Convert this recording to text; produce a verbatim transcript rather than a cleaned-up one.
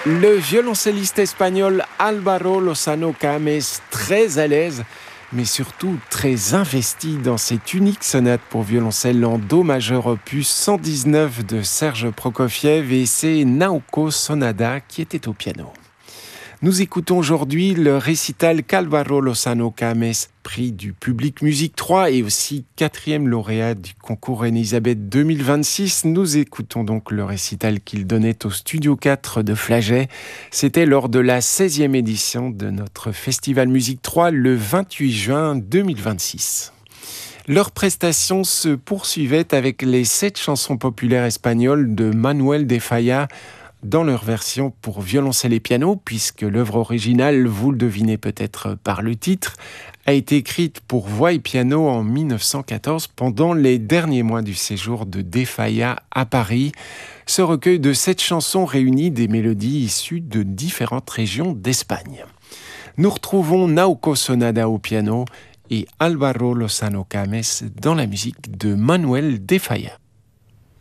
Le violoncelliste espagnol Álvaro Lozano Cames, très à l'aise, mais surtout très investi dans cette unique sonate pour violoncelle en do majeur opus cent dix-neuf de Serge Prokofiev, et c'est Naoko Sonada qui était au piano. Nous écoutons aujourd'hui le récital qu'Álvaro Lozano Cames, prix du Public Musique trois et aussi quatrième lauréat du concours Reine-Elisabeth deux mille vingt-six. Nous écoutons donc le récital qu'il donnait au Studio quatre de Flagey. C'était lors de la seizième édition de notre Festival Musique trois le vingt-huit juin deux mille vingt-six. Leurs prestations se poursuivaient avec les sept chansons populaires espagnoles de Manuel de Falla, dans leur version pour violoncelle et piano, puisque l'œuvre originale, vous le devinez peut-être par le titre, a été écrite pour voix et piano en mille neuf cent quatorze pendant les derniers mois du séjour de De Falla à Paris. Ce recueil de sept chansons réunit des mélodies issues de différentes régions d'Espagne. Nous retrouvons Naoko Sonada au piano et Álvaro Lozano Cames dans la musique de Manuel de Falla.